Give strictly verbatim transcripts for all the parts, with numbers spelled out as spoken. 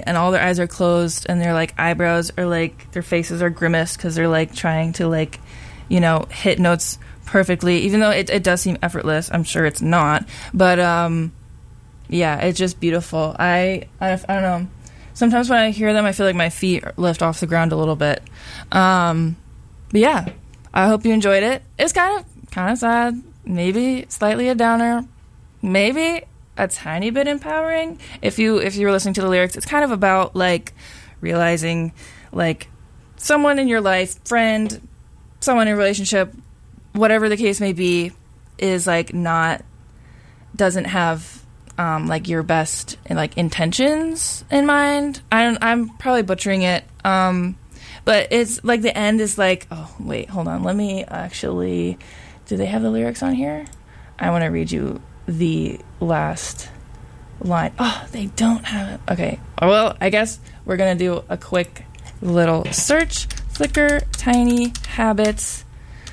night and all their eyes are closed and their like eyebrows are like, their faces are grimaced because they're like trying to like, you know, hit notes perfectly, even though it, it does seem effortless. I'm sure it's not, but um yeah, it's just beautiful. I, I I don't know, sometimes when I hear them I feel like my feet lift off the ground a little bit. Um but yeah, I hope you enjoyed it. It's kind of kind of sad, maybe slightly a downer, maybe a tiny bit empowering. If you if you were listening to the lyrics, it's kind of about like realizing like someone in your life, friend, someone in a relationship, whatever the case may be, is like not doesn't have um, like your best like intentions in mind. I don't, I'm probably butchering it, um, but it's like the end is like, oh wait, hold on, let me actually. Do they have the lyrics on here? I want to read you the last line. Oh, they don't have it. Okay. Well, I guess we're gonna do a quick little search. Flicker, Tiny Habits,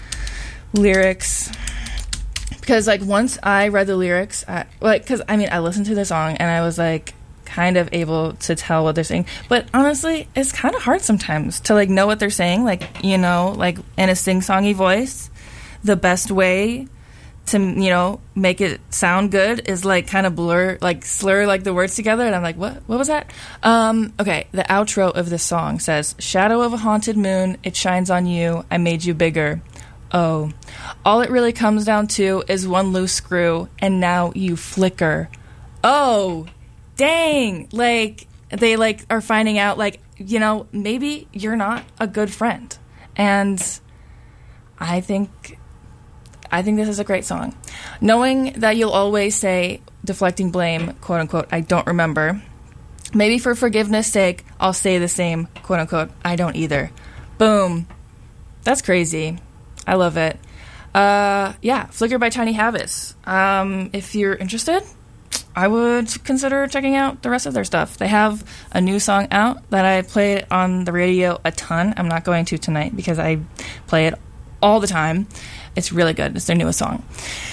lyrics. Because like once I read the lyrics, I, like because I mean I listened to the song and I was like kind of able to tell what they're saying. But honestly, it's kind of hard sometimes to like know what they're saying. Like, you know, like in a sing-songy voice, the best way to, you know, make it sound good is like kind of blur, like slur like the words together, and I'm like, what what was that? Um okay, the outro of this song says, shadow of a haunted moon, it shines on you, I made you bigger. Oh, all it really comes down to is one loose screw, and now you flicker. Oh, dang. Like they like are finding out like, you know, maybe you're not a good friend. And I think I think this is a great song. Knowing that you'll always say, deflecting blame, quote unquote, I don't remember. Maybe for forgiveness' sake, I'll say the same, quote unquote, I don't either. Boom. That's crazy. I love it. Uh, yeah, Flicker by Tiny Habits. Um, if you're interested, I would consider checking out the rest of their stuff. They have a new song out that I played on the radio a ton. I'm not going to tonight because I play it all the time. It's really good. It's their newest song.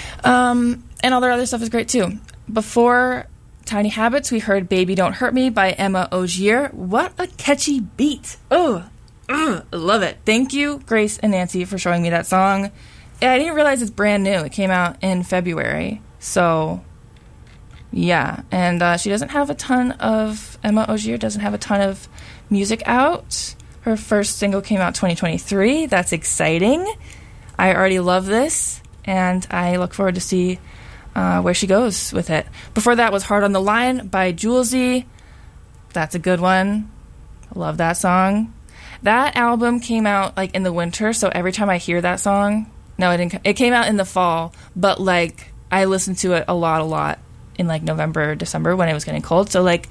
Um, and all their other stuff is great too. Before Tiny Habits, we heard Baby Don't Hurt Me by Emma Ogier. What a catchy beat. Oh, I love it. Thank you, Grace and Nancy, for showing me that song. I didn't realize it's brand new. It came out in February. So, yeah. And uh, she doesn't have a ton of, Emma Ogier doesn't have a ton of music out. Her first single came out twenty twenty-three. That's exciting. I already love this, and I look forward to see uh, where she goes with it. Before that was Hard on the Line by Julesy. That's a good one. I love that song. That album came out like in the winter, so every time I hear that song, no, it didn't. It came out in the fall, but like I listened to it a lot, a lot in like November, December when it was getting cold. So like,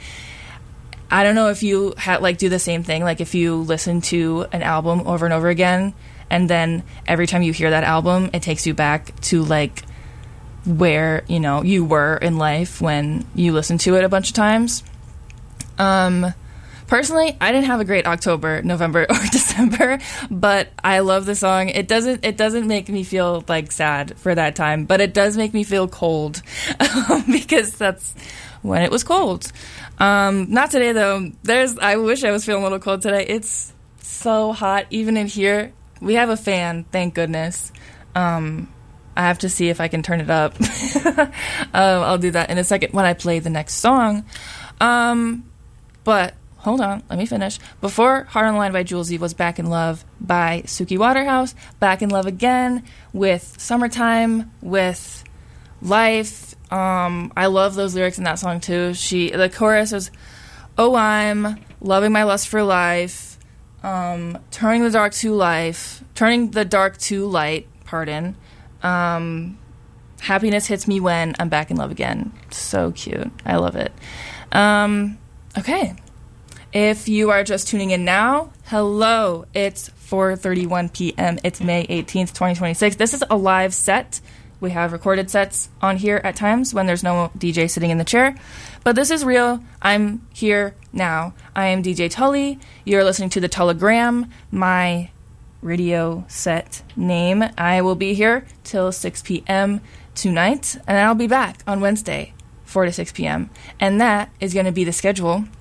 I don't know if you had like do the same thing. Like if you listen to an album over and over again, and then every time you hear that album, it takes you back to like where, you know, you were in life when you listened to it a bunch of times. Um. Personally, I didn't have a great October, November, or December, but I love the song. It doesn't it doesn't make me feel like sad for that time, but it does make me feel cold because that's when it was cold. Um, not today though. There's I wish I was feeling a little cold today. It's so hot even in here. We have a fan, thank goodness. Um, I have to see if I can turn it up. um, I'll do that in a second when I play the next song. Um, but hold on, let me finish. Before Hard on the Line by Julesy was Back in Love by Suki Waterhouse. Back in Love again with Summertime, with Life. Um, I love those lyrics in that song too. She the chorus is, oh, I'm loving my lust for life, um, turning the dark to life, turning the dark to light, pardon. Um, happiness hits me when I'm back in love again. So cute. I love it. Um, okay. If you are just tuning in now, hello. It's four thirty-one p.m. It's May eighteenth, twenty twenty-six. This is a live set. We have recorded sets on here at times when there's no D J sitting in the chair. But this is real. I'm here now. I am D J Tully. You're listening to the Tulligram, my radio set name. I will be here till six p.m. tonight, and I'll be back on Wednesday, four to six p.m. And that is going to be the schedule